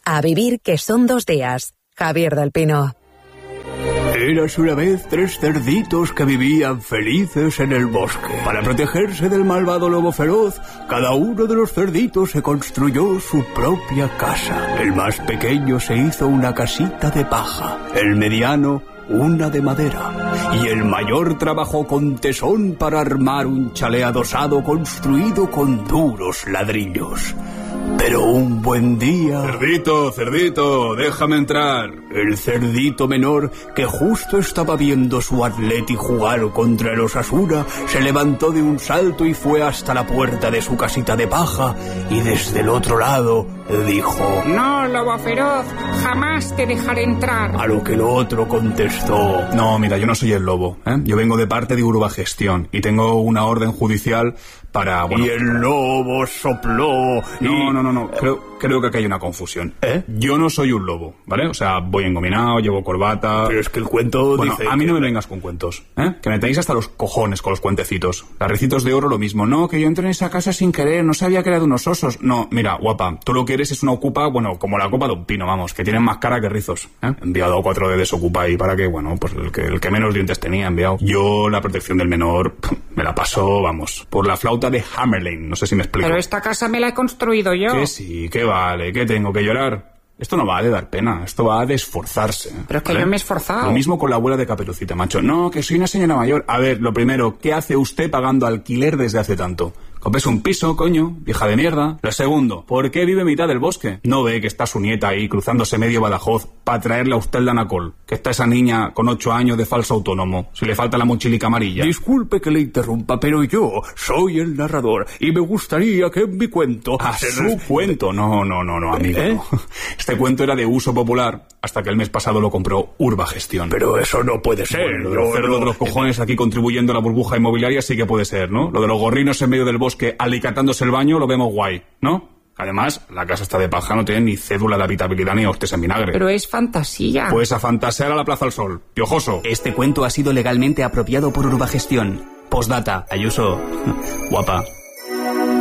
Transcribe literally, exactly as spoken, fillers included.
A vivir que son dos días. Javier del Pino. Eras una vez tres cerditos que vivían felices en el bosque. Para protegerse del malvado lobo feroz, cada uno de los cerditos se construyó su propia casa. El más pequeño se hizo una casita de paja, el mediano una de madera, y el mayor trabajó con tesón para armar un chalet adosado construido con duros ladrillos. Pero un buen día... Cerdito, cerdito, déjame entrar. El cerdito menor, que justo estaba viendo su Atleti jugar contra el Osasuna, se levantó de un salto y fue hasta la puerta de su casita de paja, y desde el otro lado dijo: No, lobo feroz, jamás te dejaré entrar. A lo que el otro contestó: No, mira, yo no soy el lobo, ¿eh? Yo vengo de parte de Urbagestión y tengo una orden judicial para... Bueno, y el lobo sopló y... No, no, no, no, creo, creo que aquí hay una confusión. ¿Eh? Yo no soy un lobo, ¿vale? O sea, voy engominado, llevo corbata... Pero es que el cuento bueno, dice a mí que... no me vengas con cuentos, ¿eh? Que me tenéis hasta los cojones con los cuentecitos. Larrecitos de oro lo mismo. No, que yo entré en esa casa sin querer, no sabía que era de unos osos. No, mira, guapa, tú lo que eres es una ocupa, bueno, como la copa de un pino, vamos, que tienen más cara que rizos, ¿eh? He enviado a cuatro de desocupa ahí para que, bueno, pues el que, el que menos dientes tenía enviado. Yo la protección del menor me la paso, vamos, por la flauta de Hammerlane. No sé si me explico. Pero esta casa me la he construido yo. Que sí, que vale, que tengo que llorar. Esto no va de dar pena, esto va de esforzarse. Pero es que ¿vale? yo me he esforzado. Lo mismo con la abuela de Caperucita, macho. No, que soy una señora mayor. A ver, lo primero, ¿qué hace usted pagando alquiler desde hace tanto? Compres un piso, coño, vieja de mierda. Lo segundo, ¿por qué vive en mitad del bosque? ¿No ve que está su nieta ahí cruzándose medio Badajoz para traerle a usted el Danacol? Que está esa niña con ocho años de falso autónomo, si le falta la mochilica amarilla. Disculpe que le interrumpa, pero yo soy el narrador y me gustaría que en mi cuento... ¿A su cuento? No, no, no, no, amigo. ¿Eh? No. Este cuento era de uso popular hasta que el mes pasado lo compró Urbagestión. Pero eso no puede ser. Bueno, lo de los cerdos no... de los cojones aquí contribuyendo a la burbuja inmobiliaria sí que puede ser, ¿no? Lo de los gorrinos en medio del bosque que alicatándose el baño lo vemos guay, ¿no? Además, la casa está de paja, no tiene ni cédula de habitabilidad ni hostes en vinagre. Pero es fantasía. Pues a fantasear a la Plaza al Sol. Piojoso. Este cuento ha sido legalmente apropiado por Urbagestión. Postdata, Ayuso. Guapa.